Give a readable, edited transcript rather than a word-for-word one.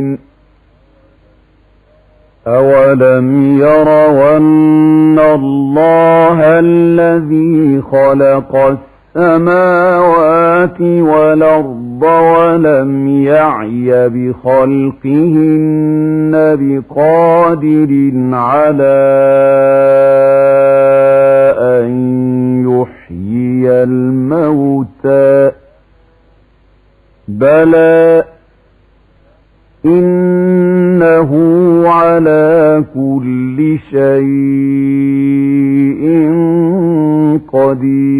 أولم يروا أن الله الذي خلق السماوات والأرض ولم يعي بخلقهن بقادر على أن يحيي الموتى بلى إنه على كل شيء قدير.